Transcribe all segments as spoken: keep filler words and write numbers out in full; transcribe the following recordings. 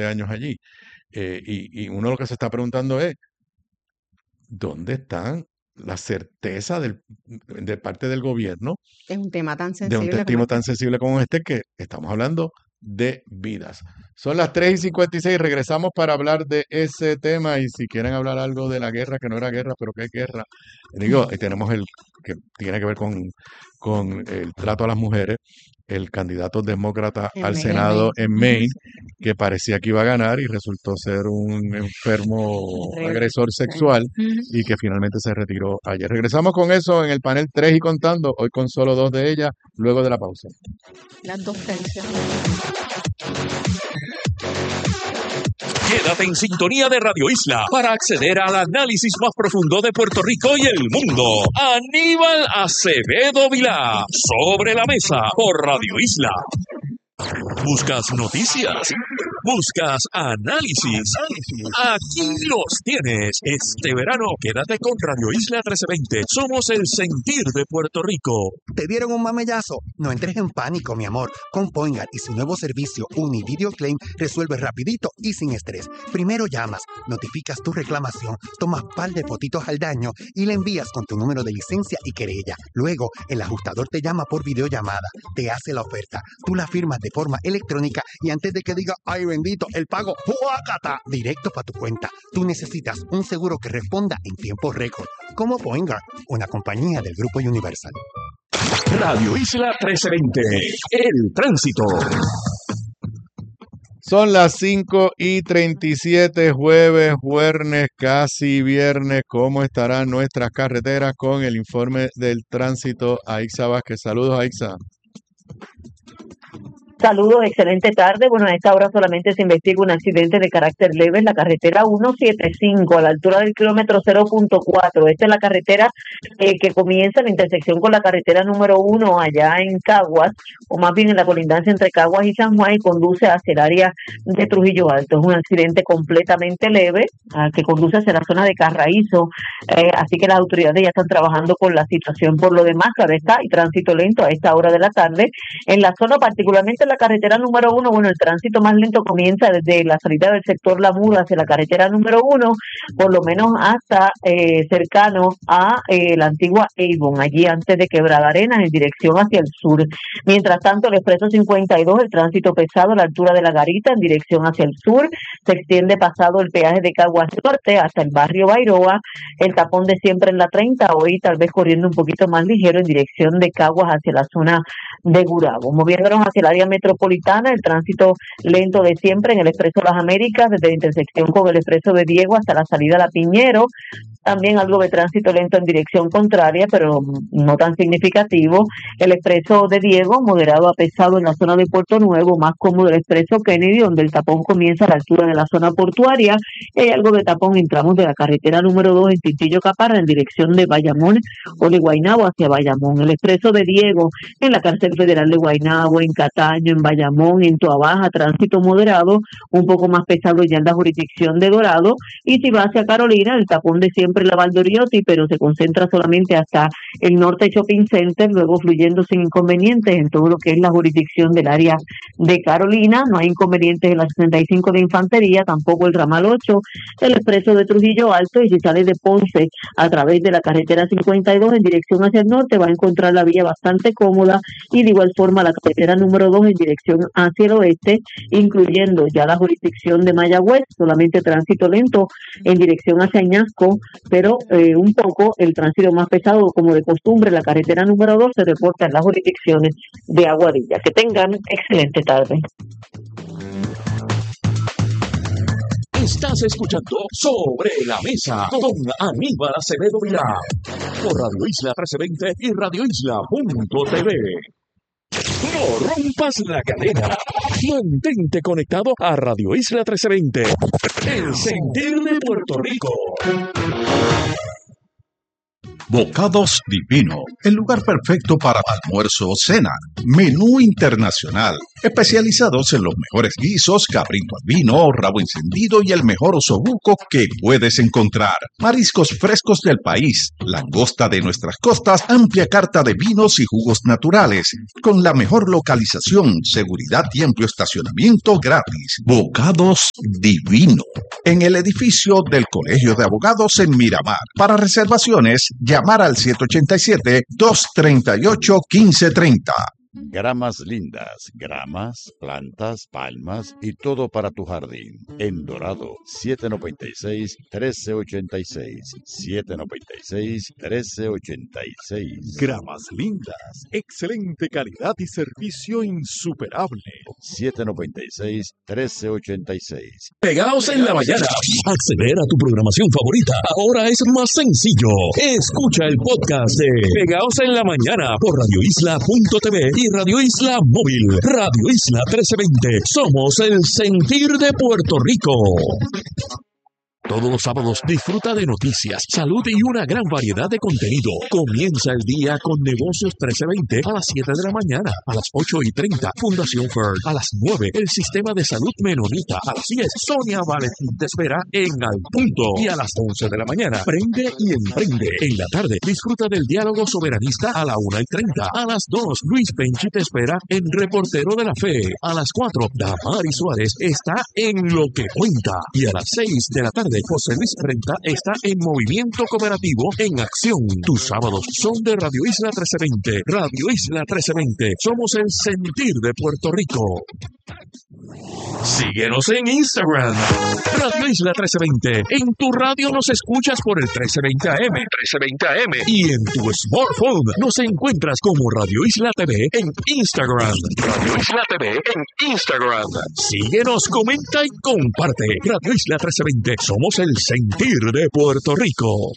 de años allí. Eh, y, y uno lo que se está preguntando es, ¿dónde están la certeza del, de parte del gobierno Es un tema tan de un sensible como testigo este. tan sensible como este, que estamos hablando de vidas? Son las tres y cincuenta y seis, regresamos para hablar de ese tema, y si quieren hablar algo de la guerra, que no era guerra, pero que es guerra, digo, eh, tenemos el que tiene que ver con, con el trato a las mujeres, el candidato demócrata En al Maine. En Senado Maine. en Maine, que parecía que iba a ganar y resultó ser un enfermo Re- agresor sexual, Ujú. y que finalmente se retiró ayer. Regresamos con eso en el panel tres y contando, hoy con solo dos de ellas, luego de la pausa. Las dos tercias. Quédate en sintonía de Radio Isla para acceder al análisis más profundo de Puerto Rico y el mundo. Aníbal Acevedo Vilá, sobre la mesa por Radio Isla. ¿Buscas noticias? ¿Buscas análisis? Aquí los tienes. Este verano quédate con Radio Isla trece veinte. Somos el sentir de Puerto Rico. ¿Te dieron un mamellazo? No entres en pánico, mi amor. Con Poingar y su nuevo servicio Univideo Claim resuelve rapidito y sin estrés. Primero llamas, notificas tu reclamación, tomas par de fotitos al daño y le envías con tu número de licencia y querella. Luego, el ajustador te llama por videollamada, te hace la oferta, tú la firmas de forma electrónica y antes de que diga ¡ay bendito! El pago ¡juácata! Directo para tu cuenta. Tú necesitas un seguro que responda en tiempo récord. Como Poingar, una compañía del Grupo Universal. Radio Isla trece veinte. El tránsito. Son las cinco y treinta y siete, jueves, jueves, casi viernes. ¿Cómo estarán nuestras carreteras? Con el informe del tránsito, Aixa Vázquez. Saludos, Aixa. Saludos, excelente tarde. Bueno, a esta hora solamente se investiga un accidente de carácter leve en la carretera ciento setenta y cinco, a la altura del kilómetro cero punto cuatro. Esta es la carretera eh, que comienza en la intersección con la carretera número uno allá en Caguas, o más bien en la colindancia entre Caguas y San Juan, y conduce hacia el área de Trujillo Alto. Es un accidente completamente leve uh, que conduce hacia la zona de Carraízo, eh, así que las autoridades ya están trabajando con la situación. Por lo demás, claro está, y tránsito lento a esta hora de la tarde en la zona, particularmente en la carretera número uno. Bueno, el tránsito más lento comienza desde la salida del sector La Muda hacia la carretera número uno, por lo menos hasta eh, cercano a eh, la antigua Avon, allí antes de Quebrada Arenas, en dirección hacia el sur. Mientras tanto, el expreso cincuenta y dos, el tránsito pesado a la altura de La Garita, en dirección hacia el sur, se extiende pasado el peaje de Caguas Norte hasta el barrio Bairoa. El tapón de siempre en la treinta, hoy tal vez corriendo un poquito más ligero en dirección de Caguas hacia la zona de Gurabo. Moviéndonos hacia el área metropolitana, el tránsito lento de siempre en el expreso Las Américas, desde la intersección con el expreso de Diego hasta la salida a La Piñero. También algo de tránsito lento en dirección contraria, pero no tan significativo. El expreso de Diego, moderado a pesado en la zona de Puerto Nuevo, más cómodo el expreso Kennedy, donde el tapón comienza a la altura de la zona portuaria. Y hay algo de tapón en tramos de la carretera número dos en Tintillo Caparra, en dirección de Bayamón o de Guaynabo hacia Bayamón. El expreso de Diego en la cárcel federal de Guaynabo, en Cataño, en Bayamón, en Toabaja, tránsito moderado, un poco más pesado ya en la jurisdicción de Dorado. Y si va hacia Carolina, el tapón de siempre en la Valdoriotti, pero se concentra solamente hasta el norte Shopping Center, luego fluyendo sin inconvenientes en todo lo que es la jurisdicción del área de Carolina. No hay inconvenientes en la sesenta y cinco de Infantería, tampoco el ramal ocho, el expreso de Trujillo Alto. Y si sale de Ponce a través de la carretera cincuenta y dos en dirección hacia el norte, va a encontrar la vía bastante cómoda, y de igual forma la carretera número dos en dirección hacia el oeste, incluyendo ya la jurisdicción de Mayagüez, solamente tránsito lento en dirección hacia Añasco, pero eh, un poco el tránsito más pesado, como de costumbre, la carretera número dos se reporta en las jurisdicciones de Aguadilla. Que tengan excelente tarde. Estás escuchando Sobre la Mesa con Aníbal Acevedo Vilá por Radio Isla trece veinte y radio isla punto t v. No rompas la cadena. Mantente conectado a Radio Isla trece veinte, el sentir de Puerto Rico. Bocados Divino, el lugar perfecto para almuerzo o cena. Menú internacional, especializados en los mejores guisos, cabrito al vino, rabo encendido y el mejor osobuco que puedes encontrar. Mariscos frescos del país, langosta de nuestras costas, amplia carta de vinos y jugos naturales, con la mejor localización, seguridad y amplio estacionamiento gratis. Bocados Divino, en el edificio del Colegio de Abogados en Miramar. Para reservaciones, llamar al siete ocho siete, dos tres ocho, uno cinco tres cero. Gramas lindas, gramas, plantas, palmas y todo para tu jardín. En Dorado, siete noventa y seis, trece ochenta y seis. siete noventa y seis, trece ochenta y seis. Gramas lindas, excelente calidad y servicio insuperable. siete noventa y seis, trece ochenta y seis. Pegaos en la mañana. Acceder a tu programación favorita ahora es más sencillo. Escucha el podcast de Pegaos en la mañana por radio isla punto t v y Radio Isla Móvil. Radio Isla trece veinte. Somos el sentir de Puerto Rico. Todos los sábados disfruta de noticias, salud y una gran variedad de contenido. Comienza el día con Negocios trece veinte a las siete de la mañana, a las ocho y treinta, Fundación Ferd, a las nueve, el Sistema de Salud Menonita, a las diez, Sonia Valentín te espera en Al Punto, y a las once de la mañana, Prende y Emprende. En la tarde, disfruta del Diálogo Soberanista a la una y treinta, a las dos, Luis Penchi te espera en Reportero de la Fe, a las cuatro, Damari Suárez está en Lo que Cuenta, y a las seis de la tarde, José Luis Renta está en Movimiento Cooperativo en Acción. Tus sábados son de Radio Isla trece veinte. Radio Isla trece veinte. Somos el sentir de Puerto Rico. Síguenos en Instagram. Radio Isla trece veinte. En tu radio nos escuchas por el trece veinte A M. trece veinte A M. Y en tu smartphone nos encuentras como Radio Isla T V en Instagram. Radio Isla T V en Instagram. Síguenos, comenta y comparte. Radio Isla trece veinte. Somos el sentir de Puerto Rico.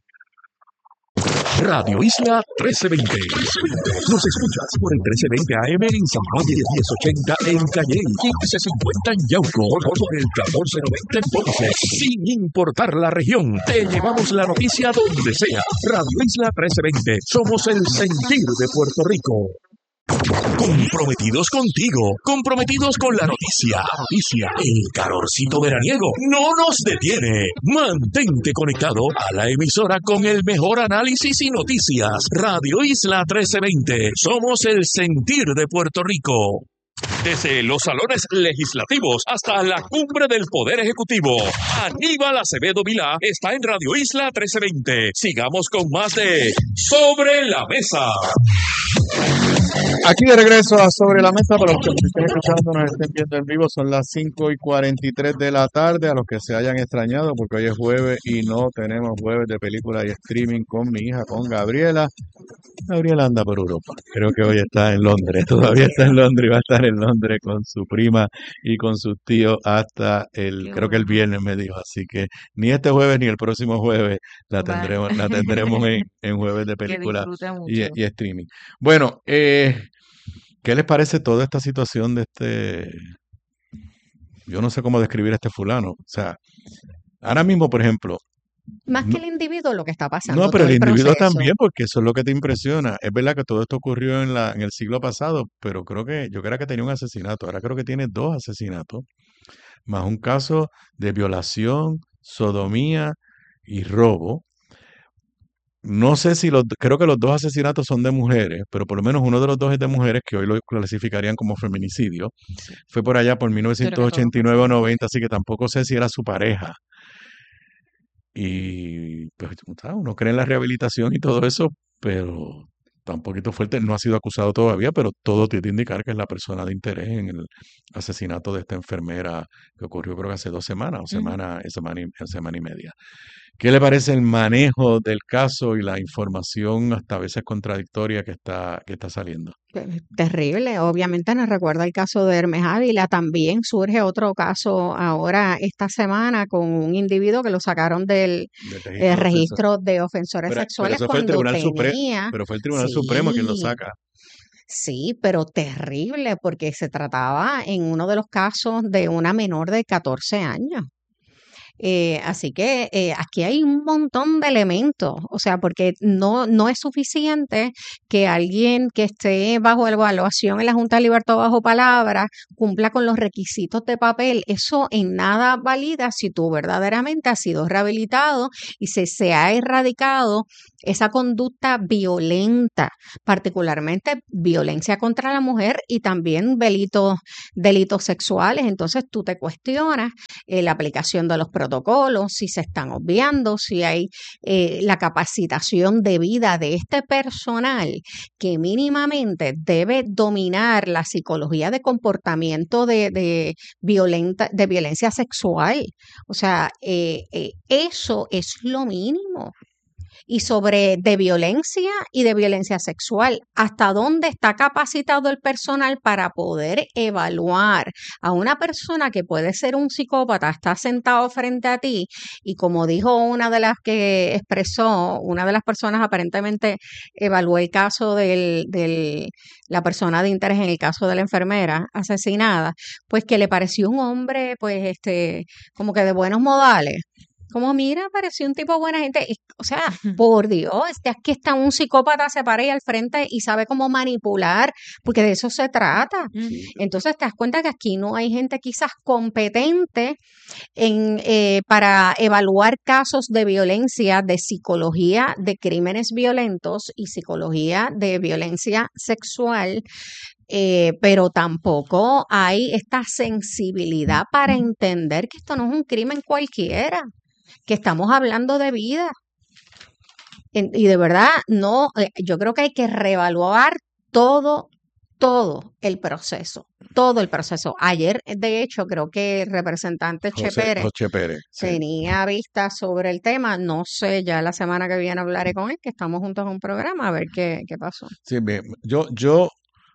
Radio Isla trece veinte. Nos escuchas por el trece veinte A M en San Juan, diez ochenta en Calle, quince cincuenta en Yauco, por el catorce noventa en Ponce. Sin importar la región, te llevamos la noticia donde sea. Radio Isla trece veinte. Somos el sentir de Puerto Rico. Comprometidos contigo, comprometidos con la noticia, la noticia, el calorcito veraniego no nos detiene. Mantente conectado a la emisora con el mejor análisis y noticias. Radio Isla trece veinte, somos el sentir de Puerto Rico. Desde los salones legislativos hasta la cumbre del Poder Ejecutivo, Aníbal Acevedo Vilá está en Radio Isla trece veinte. Sigamos con más de Sobre la Mesa. Aquí de regreso a Sobre la Mesa, para los que nos estén escuchando, nos estén viendo en vivo, son las cinco y cuarenta y tres de la tarde, a los que se hayan extrañado, porque hoy es jueves y no tenemos jueves de película y streaming con mi hija, con Gabriela. Gabriela anda por Europa, creo que hoy está en Londres, todavía está en Londres y va a estar en Londres con su prima y con sus tíos hasta el, creo que el viernes me dijo, así que ni este jueves ni el próximo jueves la tendremos, la tendremos en, en jueves de película y, y streaming. Bueno, eh, ¿qué les parece toda esta situación de este? Yo no sé cómo describir a este fulano. O sea, ahora mismo, por ejemplo. Más que no, el individuo, lo que está pasando. No, pero el, el individuo proceso. también, porque eso es lo que te impresiona. Es verdad que todo esto ocurrió en la en el siglo pasado, pero creo que yo creo que tenía un asesinato. Ahora creo que tiene dos asesinatos, más un caso de violación, sodomía y robo. No sé si los, creo que los dos asesinatos son de mujeres, pero por lo menos uno de los dos es de mujeres, que hoy lo clasificarían como feminicidio. Fue por allá por mil novecientos ochenta y nueve o noventa, así que tampoco sé si era su pareja. Y pues uno cree en la rehabilitación y todo eso, pero está un poquito fuerte. No ha sido acusado todavía, pero todo tiene que indicar que es la persona de interés en el asesinato de esta enfermera que ocurrió creo que hace dos semanas, o semana, uh-huh. semana, y, semana y media. ¿Qué le parece el manejo del caso y la información hasta a veces contradictoria que está, que está saliendo? Terrible. Obviamente nos recuerda el caso de Hermes Ávila. También surge otro caso ahora esta semana con un individuo que lo sacaron del, del registro, eh, registro de ofensores pero, sexuales pero eso fue cuando el Tribunal tenía... Supre- pero fue el Tribunal sí. Supremo quien lo saca. Sí, pero terrible porque se trataba en uno de los casos de una menor de catorce años. Eh, así que eh, aquí hay un montón de elementos, o sea, porque no, no es suficiente que alguien que esté bajo evaluación en la Junta de Libertad bajo palabra cumpla con los requisitos de papel. Eso en nada valida si tú verdaderamente has sido rehabilitado y se, se ha erradicado esa conducta violenta, particularmente violencia contra la mujer y también delitos, delitos sexuales. Entonces tú te cuestionas eh, la aplicación de los protocolos, si se están obviando, si hay eh, la capacitación debida de este personal que mínimamente debe dominar la psicología de comportamiento de, de, violenta, de violencia sexual. O sea, eh, eh, eso es lo mínimo. Y sobre de violencia y de violencia sexual, hasta dónde está capacitado el personal para poder evaluar a una persona que puede ser un psicópata, está sentado frente a ti y como dijo una de las que expresó, una de las personas aparentemente evaluó el caso del, del la persona de interés en el caso de la enfermera asesinada, pues que le pareció un hombre pues este como que de buenos modales. Como mira, pareció un tipo buena gente. O sea, por Dios, este aquí está un psicópata, se para ahí al frente y sabe cómo manipular, porque de eso se trata. Entonces te das cuenta que aquí no hay gente quizás competente en eh, para evaluar casos de violencia, de psicología de crímenes violentos y psicología de violencia sexual. Eh, pero tampoco hay esta sensibilidad para entender que esto no es un crimen cualquiera, que estamos hablando de vida. En, y de verdad, no, eh, yo creo que hay que reevaluar todo, todo el proceso, todo el proceso. Ayer, de hecho, creo que el representante José, Che Pérez, José Pérez sí. tenía vistas sobre el tema. No sé, ya la semana que viene hablaré con él, que estamos juntos en un programa, a ver qué, qué pasó. Sí, bien, yo, yo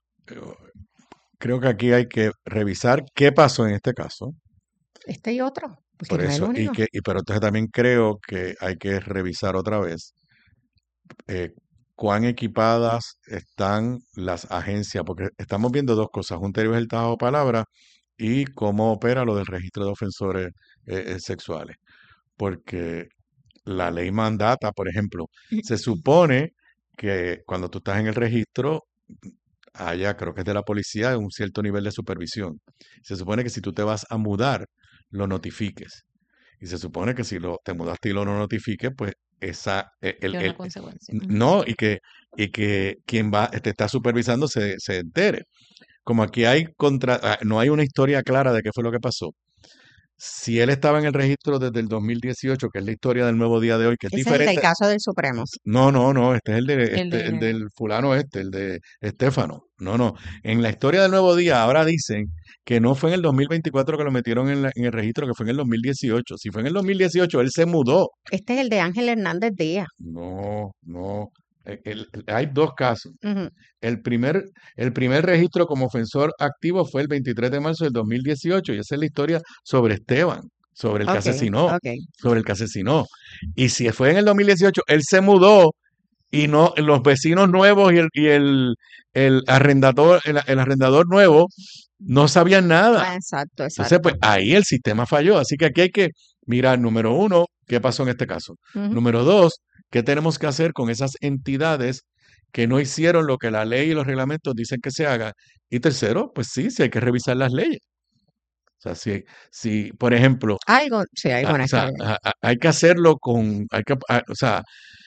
creo que aquí hay que revisar qué pasó en este caso. Este y otro. Por no eso, y que, y, pero entonces también creo que hay que revisar otra vez eh, cuán equipadas están las agencias, porque estamos viendo dos cosas, Junta de Libertad bajo palabra y cómo opera lo del registro de ofensores eh, eh, sexuales. Porque la ley mandata, por ejemplo, se supone que cuando tú estás en el registro, haya, creo que es de la policía, un cierto nivel de supervisión. Se supone que si tú te vas a mudar, lo notifiques. Y se supone que si lo, te mudaste y lo no notifiques, pues esa... El, el, una consecuencia. No, y que, y que quien va te está supervisando se, se entere. Como aquí hay contra, no hay una historia clara de qué fue lo que pasó. Si él estaba en el registro desde el dos mil dieciocho, que es la historia del Nuevo Día de hoy, que es Ese diferente. Es el del caso del Supremo. No, no, no, este es el, de, El este, de- el del fulano este, el de Estéfano. No, no. En la historia del Nuevo Día ahora dicen que no fue en el dos mil veinticuatro que lo metieron en, la- en el registro, que fue en el dos mil dieciocho. Si fue en el dos mil dieciocho, él se mudó. Este es el de Ángel Hernández Díaz. No, no. El- el- hay dos casos. Ujú. El primer, el primer registro como ofensor activo fue el veintitrés de marzo del dos mil dieciocho y esa es la historia sobre Esteban, sobre el que Ok, asesinó, ok. sobre el que asesinó. Y si fue en el dos mil dieciocho, él se mudó y no los vecinos nuevos y el, y el, el arrendador, el, el arrendador nuevo no sabían nada. Ah, exacto, Entonces, exacto. pues ahí el sistema falló. Así que aquí hay que mirar, número uno, qué pasó en este caso. Ujú. Número dos, qué tenemos que hacer con esas entidades que no hicieron lo que la ley y los reglamentos dicen que se haga. Y tercero, pues sí, sí hay que revisar las leyes. O sea, si, si por ejemplo, Algo, sí, hay ah, buena o sea, historia. a- a- hay que hacerlo con, hay que, ah, o sea,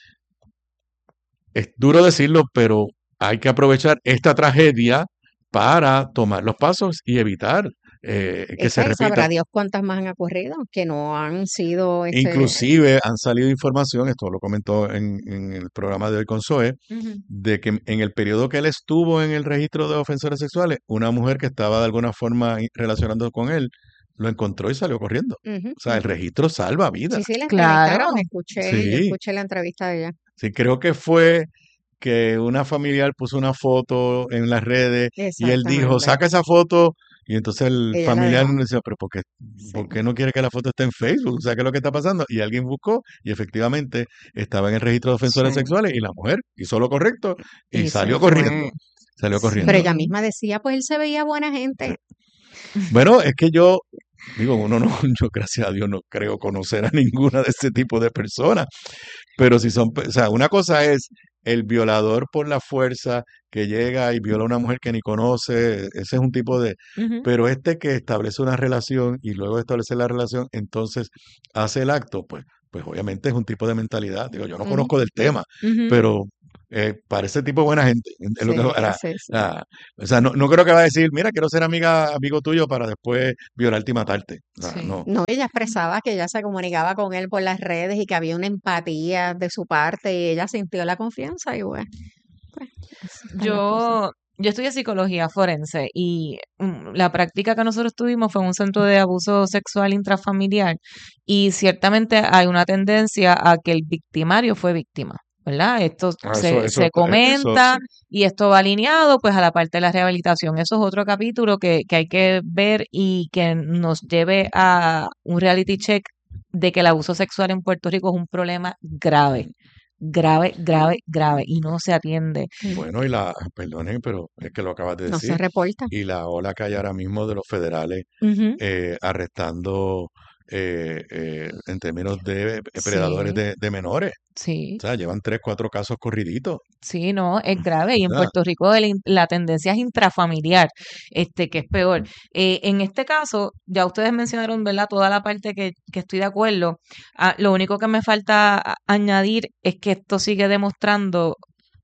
es duro decirlo, pero hay que aprovechar esta tragedia para tomar los pasos y evitar eh, que se Esa y repita. sabrá Dios cuántas más han ocurrido que no han sido este. Inclusive han salido información, esto lo comentó en, en el programa de hoy con Zoe, Ujú. de que en el periodo que él estuvo en el registro de ofensores sexuales, una mujer que estaba de alguna forma i- relacionando con él, lo encontró y salió corriendo. Ujú, O sea, el ujú. registro salva vidas. Sí, sí, la Claro. entrevistaron, escuché, yo Sí, escuché la entrevista de ella. sí, creo que fue que una familiar puso una foto en las redes y él dijo, Exactamente. saca esa foto. Y entonces el Ella la familiar dejó. decía, pero ¿por qué, Sí. por qué no quiere que la foto esté en Facebook? O sea, ¿qué es lo que está pasando? Y alguien buscó y efectivamente estaba en el registro de ofensores Sí. sexuales y la mujer hizo lo correcto y, Y se salió fue. corriendo. Salió Pero corriendo. ella misma decía, pues él se veía buena gente. Bueno, es que yo, Digo, uno no, yo gracias a Dios no creo conocer a ninguna de ese tipo de personas, pero si son, pe- o sea, una cosa es el violador por la fuerza que llega y viola a una mujer que ni conoce, ese es un tipo de, Ujú, pero este que establece una relación y luego de establecer la relación, entonces hace el acto, pues, pues obviamente es un tipo de mentalidad. Digo, yo no ujú, conozco del tema, ujú. pero eh, parece tipo de buena gente. Es lo que, Sí, ahora, sí, sí. ah, o sea, no, no creo que va a decir, mira, quiero ser amiga, amigo tuyo para después violarte y matarte. O sea, Sí. no. No, ella expresaba que ella se comunicaba con él por las redes y que había una empatía de su parte y ella sintió la confianza y bueno, pues así están las cosas. Yo, yo estudié psicología forense y mm, la práctica que nosotros tuvimos fue en un centro de abuso sexual intrafamiliar y ciertamente hay una tendencia a que el victimario fue víctima, ¿verdad? Esto Ah, eso, se, eso, se eso comenta sí. y esto va alineado pues a la parte de la rehabilitación. Eso es otro capítulo que, que hay que ver y que nos lleve a un reality check de que el abuso sexual en Puerto Rico es un problema grave, grave, grave, grave y no se atiende. Mm, Bueno, y la, perdonen, pero es que lo acabas de No se decir, reporta. y la ola que hay ahora mismo de los federales Ujú, eh, arrestando eh, eh, en términos de predadores sí, de, de menores. sí. O sea, llevan tres, cuatro casos corriditos. Sí, no, es grave y en ¿Verdad? Puerto Rico el in- la tendencia es intrafamiliar, este, que es peor. Eh, en este caso, ya ustedes mencionaron, ¿verdad? Toda la parte que, que estoy de acuerdo. Ah, lo único que me falta a- añadir es que esto sigue demostrando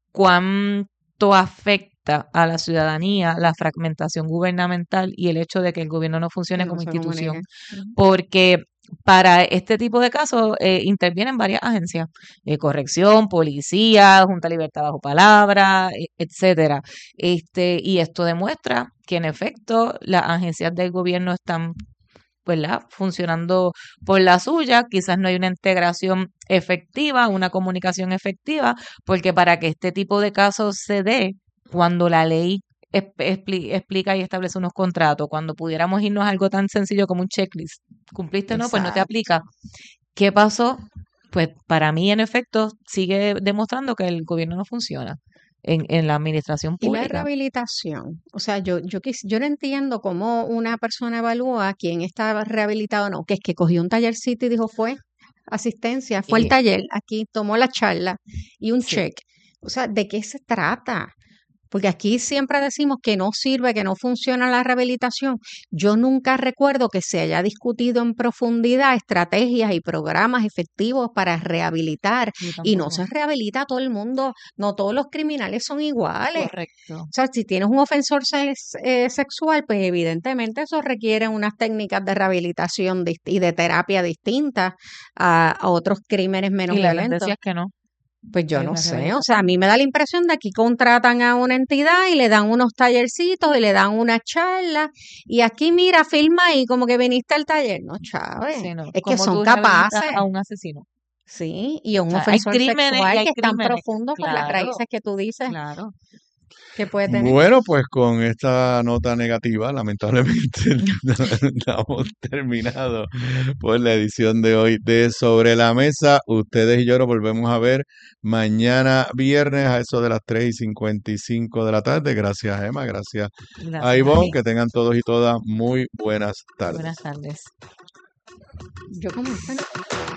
cuánto afecta a la ciudadanía la fragmentación gubernamental y el hecho de que el gobierno no funcione Que no como se institución, comunique. Ujú. porque para este tipo de casos eh, intervienen varias agencias, eh, corrección, policía, Junta de Libertad bajo palabra, e- etcétera. Este, y esto demuestra que en efecto las agencias del gobierno están, ¿verdad?, funcionando por la suya, quizás no hay una integración efectiva, una comunicación efectiva, porque para que este tipo de casos se dé, cuando la ley es- expli- explica y establece unos contratos, cuando pudiéramos irnos a algo tan sencillo como un checklist, ¿cumpliste o no? Pues no te Exacto. aplica. ¿Qué pasó? Pues para mí, en efecto, sigue demostrando que el gobierno no funciona en, en la administración Y la pública. rehabilitación, o sea, yo, yo, quis- yo no entiendo cómo una persona evalúa quién está rehabilitado o no, que es que cogió un tallercito y dijo fue asistencia, fue el Y taller, aquí tomó la charla y un sí, check. O sea, ¿de qué se trata? Porque aquí siempre decimos que no sirve, que no funciona la rehabilitación. Yo nunca recuerdo que se haya discutido en profundidad estrategias y programas efectivos para rehabilitar. yo Y no se tampoco. rehabilita a todo el mundo, no todos los criminales son iguales. Correcto. O sea, si tienes un ofensor sex- eh, sexual, pues evidentemente eso requiere unas técnicas de rehabilitación dist- y de terapia distintas a, a otros crímenes menos Y la violentos. tendencia es que no Pues yo hay no una sé, o sea, a rehabilitación. mí me da la impresión de aquí contratan a una entidad y le dan unos tallercitos y le dan una charla y aquí mira, filma y como que viniste al taller, no, Chávez, Sí, no. es que Como son tú rehabilitas capaces, a un asesino. sí, y a O un sea, hay ofensor crímenes y sexual hay que es tan crímenes. profundo por las Claro, raíces que tú dices claro. que puede tener. Bueno, pues con esta nota negativa, lamentablemente estamos terminados por la edición de hoy de Sobre la Mesa. Ustedes y yo nos volvemos a ver mañana viernes a eso de las tres y cincuenta y cinco de la tarde. Gracias, Emma. Gracias a Gracias a Ivonne. ti. Que tengan todos y todas muy buenas Buenas tardes. tardes. Yo como esta